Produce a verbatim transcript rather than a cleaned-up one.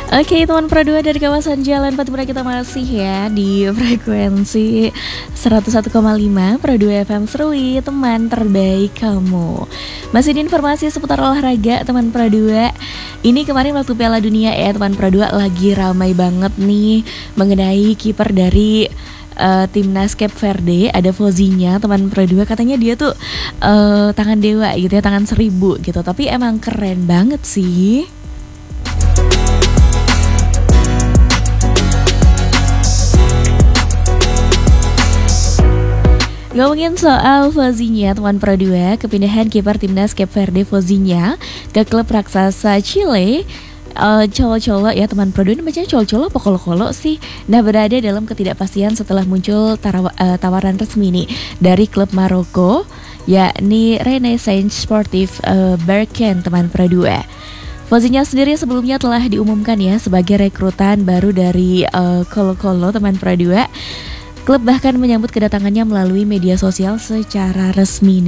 Oke teman Pro dua dari kawasan Jalan Patibura, kita masih ya di frekuensi seratus satu koma lima Pro dua F M Serui, teman terbaik kamu. Masih di informasi seputar olahraga teman Pro dua. Ini kemarin waktu Piala Dunia ya teman Pro dua, lagi ramai banget nih mengenai kiper dari Uh, timnas Cape Verde, ada Fozinya teman Pro dua. Katanya dia tuh uh, tangan dewa gitu ya, tangan seribu gitu. Tapi emang keren banget sih. Ngomongin soal Fozinya teman Pro dua, kepindahan kiper timnas Cape Verde Fozinya ke klub raksasa Chile Uh, Colo-Colo ya teman Pro dua, namanya Colo-Colo apa Kolo-Kolo sih. Nah, berada dalam ketidakpastian setelah muncul tarawa, uh, tawaran resmi nih dari klub Maroko, yakni Renaissance Sportif uh, Berken teman Pro dua. Fozinya sendiri sebelumnya telah diumumkan ya sebagai rekrutan baru dari uh, Colo-Colo teman Pro dua. Klub bahkan menyambut kedatangannya melalui media sosial secara resmi nih.